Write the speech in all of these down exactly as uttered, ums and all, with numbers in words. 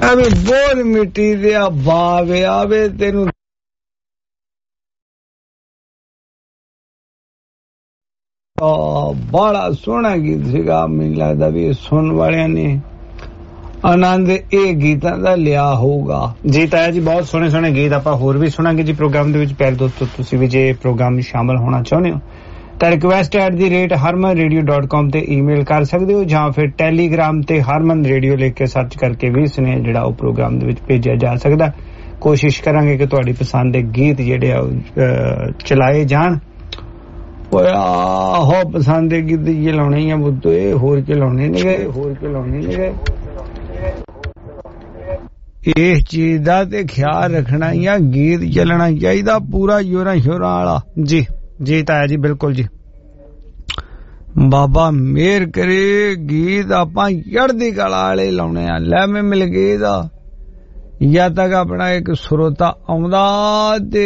ਐਵੇਂ ਬੋਲ ਮਿੱਟੀ ਦੇ ਬਾਵੇ ਆਵੇ ਤੈਨੂੰ ਬੜਾ ਸੋਹਣਾ ਗੀਤ ਸੀਗਾ। ਮੈਨੂੰ ਲੱਗਦਾ ਵੀ ਸੁਣਨ ਵਾਲਿਆਂ ਨੇ ਆਨੰਦ ਇਹ ਗੀਤਾਂ ਦਾ ਲਿਆ ਹੋਊਗਾ। ਜੀ ਤਾਇਆ ਜੀ ਬਹੁਤ ਸੋਹਣੇ ਸੋਹਣੇ ਗੀਤ ਆਪਾਂ ਹੋਰ ਵੀ ਸੁਣਾਂਗੇ ਜੀ ਪ੍ਰੋਗਰਾਮ ਦੇ ਵਿੱਚ। ਪਿਆਰੇ ਦੋਸਤੋ ਤੁਸੀਂ ਵੀ ਜੇ ਪ੍ਰੋਗਰਾਮ ਵਿੱਚ ਸ਼ਾਮਲ ਹੋਣਾ ਚਾਹੁੰਦੇ ਹੋ ਤਾਂ request at the rate Harman radio dot com ਤੇ ਈਮੇਲ ਕਰ ਸਕਦੇ ਹੋ, ਜਾਂ ਫਿਰ ਟੈਲੀਗ੍ਰਾਮ ਤੇ ਹਰਮਨ ਰੇਡੀਓ ਲਿਖ ਕੇ ਸਰਚ ਕਰਕੇ ਵੀ ਸੁਨੇਹਾ ਜਿਹੜਾ ਉਹ ਪ੍ਰੋਗਰਾਮ ਦੇ ਵਿੱਚ ਭੇਜਿਆ ਜਾ ਸਕਦਾ। ਕੋਸ਼ਿਸ਼ ਕਰਾਂਗੇ ਕਿ ਤੁਹਾਡੀ ਪਸੰਦ ਦੇ ਗੀਤ ਜਿਹੜੇ ਆ ਚਲਾਏ ਜਾਣ। ਆਹੋ ਪਸੰਦ ਦੇ ਗੀਤ ਇਹ ਲਾਉਣੇ ਆ ਬੁੱਧੋ, ਇਹ ਹੋਰ ਕੇ ਲਾਉਣੇ ਨਹੀਂ ਗਏ, ਹੋਰ ਕੇ ਲਾਉਣੇ ਨਹੀਂ ਗਏ। ਇਸ ਚੀਜ਼ ਦਾ ਤੇ ਖਿਆਲ ਰੱਖਣਾ ਹੀ ਆ, ਗੀਤ ਚੱਲਣਾ ਚਾਹੀਦਾ ਪੂਰਾ ਜ਼ੋਰਾਂ ਸ਼ੋਰਾਂ ਵਾਲਾ। ਜੀ ਜੀ ਤਾਇਆ ਜੀ ਬਿਲਕੁਲ ਜੀ। ਬਾਬਾ ਮਿਹਰ ਕਰੇ ਗੀਤ ਆਪਾਂ ਚੜ੍ਹਦੀ ਕਲਾ ਵਾਲੇ ਲਾਉਣੇ ਆ। ਲੈ ਮੈਂ ਮਿਲ ਗਏ ਦਾ ਜਦ ਤੱਕ ਆਪਣਾ ਇੱਕ ਸਰੋਤਾ ਆਉਂਦਾ ਤੇ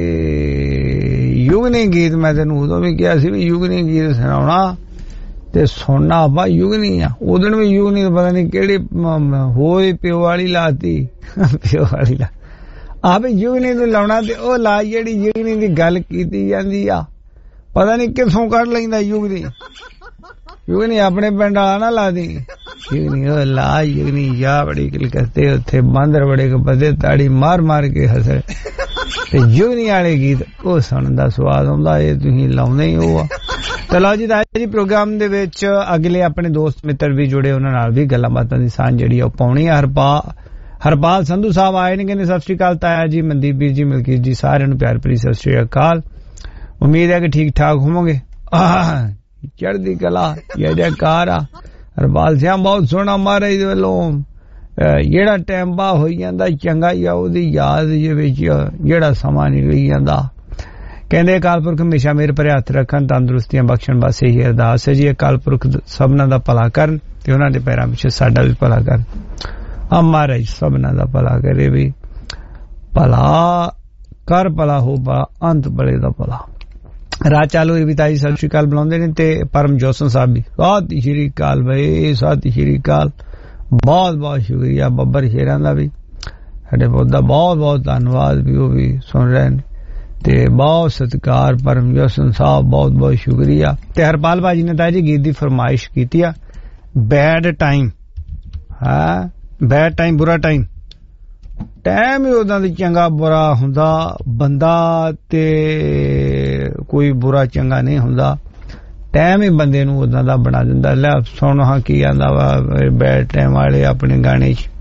ਯੁਗਨੀ ਗੀਤ ਮੈਂ ਤੈਨੂੰ ਉਦੋਂ ਵੀ ਕਿਹਾ ਸੀ ਵੀ ਯੁਗਨੀ ਗੀਤ ਸੁਣਾਉਣਾ ਤੇ ਸੁਣਨਾ ਆਪਾਂ ਯੁਗਨੀ ਆ। ਉਦੋਂ ਵੀ ਯੁਗਨੀ ਪਤਾ ਨਹੀਂ ਕਿਹੜੀ ਹੋਈ ਪਿਓ ਵਾਲੀ ਲਾਤੀ, ਪਿਓ ਵਾਲੀ ਲਾ ਆ ਵੀ ਯੁਗਨੀ ਨੂੰ ਲਾਉਣਾ ਤੇ ਉਹ ਲਾ ਜਿਹੜੀ ਯੁਗਨੀ ਦੀ ਗੱਲ ਕੀਤੀ ਜਾਂਦੀ ਆ ਪਤਾ ਨਹੀਂ ਕਿੱਥੋਂ ਕੱਢ ਲੈਂਦਾ ਯੁਗਨੀ। ਯੁਗਨੀ ਆਪਣੇ ਪਿੰਡ ਆ ਨਾ ਲਾ ਦੀ ਯੁਗਨੀ ਉਹ ਲਾ ਯੁਗਨੀ ਜਾ ਬੜੀ ਕਲਕੱਤੇ ਉੱਥੇ ਬਾਂਦਰ ਬੜੇ ਕਪਦੇ ਤਾੜੀ ਮਾਰ ਮਾਰ ਕੇ ਹੱਸੇ ਤੇ ਯੁਗਨੀ ਵਾਲੇ ਗੀਤ ਉਹ ਸੁਣਨ ਦਾ ਸਵਾਦ ਆਉਂਦਾ। ਇਹ ਤੁਸੀਂ ਲਾਉਂਦੇ ਹੀ ਉਹ ਆ। ਚਲੋ ਜੀ ਤਾਇਆ ਜੀ ਪ੍ਰੋਗਰਾਮ ਦੇ ਵਿੱਚ ਅਗਲੇ ਆਪਣੇ ਦੋਸਤ ਮਿੱਤਰ ਵੀ ਜੁੜੇ, ਉਹਨਾਂ ਨਾਲ ਵੀ ਗੱਲਾਂ ਬਾਤਾਂ ਦੀ ਸਾਂਝ ਜਿਹੜੀ ਉਹ ਪਾਉਣੀ ਆ। ਹਰਪਾ ਹਰਪਾਲ ਸੰਧੂ ਸਾਹਿਬ ਆਏ ਨੇ, ਕਹਿੰਦੇ ਸਤਿ ਸ਼੍ਰੀ ਅਕਾਲ ਤਾਇਆ ਜੀ, ਮਨਦੀਪ ਵੀਰ ਜੀ, ਮਲਕੀਤ ਜੀ, ਸਾਰਿਆਂ ਨੂੰ ਪਿਆਰ ਭਰੀ ਸਤਿ ਸ਼੍ਰੀ ਅਕਾਲ। ਉਮੀਦ ਹੈ ਕਿ ਠੀਕ ਠਾਕ ਹੋਵੋਗੇ। ਚੜ੍ਹਦੀ ਕਲਾ ਜੈ ਜੈਕਾਰ ਆ। ਹਰਪਾਲ ਸਿੰਘ ਬਹੁਤ ਸੋਹਣਾ ਮਹਾਰਾਜ ਦੇ ਵੱਲੋਂ ਜਿਹੜਾ ਟਾਈਮ ਬਾ ਹੋਈ ਜਾਂਦਾ ਚੰਗਾ ਹੀ ਆ, ਉਹਦੀ ਯਾਦ ਦੇ ਵਿੱਚ ਜਿਹੜਾ ਸਮਾਂ ਨਿਕਲੀ ਜਾਂਦਾ। ਕਹਿੰਦੇ ਅਕਾਲ ਪੁਰਖ ਹਮੇਸ਼ਾ ਮੇਰੇ ਭਰੇ ਹੱਥ ਰੱਖਣ, ਤੰਦਰੁਸਤੀਆਂ ਬਖਸ਼ਣ, ਬਸ ਇਹੀ ਅਰਦਾਸ ਹੈ ਜੀ। ਅਕਾਲ ਪੁਰਖ ਸਭਨਾਂ ਦਾ ਭਲਾ ਕਰਨ ਤੇ ਉਹਨਾਂ ਦੇ ਪੈਰਾਂ ਵਿੱਚ ਸਾਡਾ ਵੀ ਭਲਾ ਕਰਨ। ਆ ਮਹਾਰਾਜ ਸਭਨਾਂ ਦਾ ਭਲਾ ਕਰੇ ਵੀ ਭਲਾ ਕਰ ਭਲਾ ਹੋ ਬਾ ਅੰਤ ਬੜੇ ਦਾ ਭਲਾ। ਰਾਹ ਚਾਲੂ ਇਹ ਵੀ ਤਾਈ ਸਤਿ ਸ਼੍ਰੀ ਅਕਾਲ ਬੁਲਾਉਂਦੇ ਨੇ ਤੇ ਪਰਮ ਜੋਸਨ ਸਾਹਿਬ ਵੀ ਸਤਿ ਸ਼੍ਰੀ ਅਕਾਲ ਬਈ, ਸਤਿ ਸ਼੍ਰੀ ਅਕਾਲ। ਬਹੁਤ ਬਹੁਤ ਸ਼ੁਕਰੀਆ ਬੱਬਰ ਸ਼ੇਰਾਂ ਦਾ ਵੀ, ਸਾਡੇ ਬਹੁਤ ਦਾ ਬਹੁਤ ਬਹੁਤ ਧੰਨਵਾਦ ਵੀ, ਉਹ ਵੀ ਸੁਣ ਰਹੇ ਨੇ ਤੇ ਬਹੁਤ ਸਤਿਕਾਰ ਪਰਮ ਜੋਸਨ ਸਾਹਿਬ, ਬਹੁਤ ਬਹੁਤ ਸ਼ੁਕਰੀਆ। ਤੇ ਹਰਪਾਲ ਭਾਜੀ ਨੇ ਤਾਈ ਜੀ ਗੀਤ ਦੀ ਫਰਮਾਇਸ਼ ਕੀਤੀ ਆ ਬੈਡ ਟਾਈਮ। ਹਾਂ ਬੈਡ ਟਾਈਮ ਬੁਰਾ ਟਾਈਮ, ਟਾਈਮ ਹੀ ਉਦਾਂ ਦੀ ਚੰਗਾ ਬੁਰਾ ਹੁੰਦਾ ਬੰਦਾ ਤੇ ਕੋਈ ਬੁਰਾ ਚੰਗਾ ਨਹੀਂ ਹੁੰਦਾ, ਟਾਈਮ ਹੀ ਬੰਦੇ ਨੂੰ ਉਦਾਂ ਦਾ ਬਣਾ ਦਿੰਦਾ। ਲੈ ਸੁਣ ਹਾਂ ਕੀ ਆਂਦਾ ਵਾ ਬੈਡ ਟਾਈਮ ਵਾਲੇ ਆਪਣੇ ਗਾਣੇ ਚ।